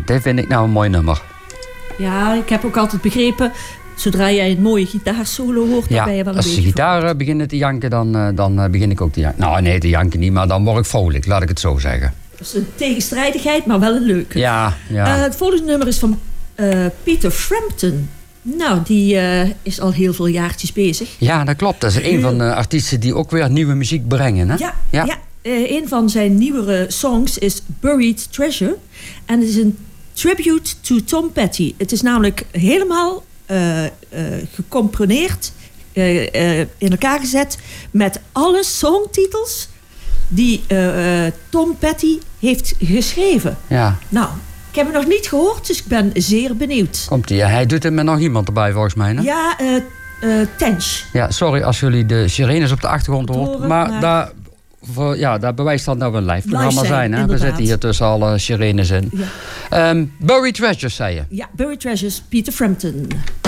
dit vind ik nou een mooi nummer. Ja, ik heb ook altijd begrepen, zodra jij een mooie gitaarsolo hoort, dan ben je wel een beetje... als de gitaar begint te janken, dan begin ik ook te janken. Nou, nee, te janken niet, maar dan word ik vrolijk, laat ik het zo zeggen. Dat is een tegenstrijdigheid, maar wel een leuke. Ja. Het volgende nummer is van Peter Frampton. Nou, die is al heel veel jaartjes bezig. Ja, dat klopt. Dat is een van de artiesten die ook weer nieuwe muziek brengen. Hè? Ja. Een van zijn nieuwere songs is Buried Treasure. En het is een tribute to Tom Petty. Het is namelijk helemaal gecomponeerd, in elkaar gezet met alle songtitels die Tom Petty heeft geschreven. Ja. Nou, ik heb het nog niet gehoord, dus ik ben zeer benieuwd. Komt-ie. Hij doet het met nog iemand erbij, volgens mij. Hè? Ja, Tench. Ja, sorry als jullie de sirenes op de achtergrond horen. Maar daar bewijst dat nou een live programma zijn. Hè? We zitten hier tussen alle sirenes in. Ja. Buried Treasures, zei je? Ja, Buried Treasures, Peter Frampton.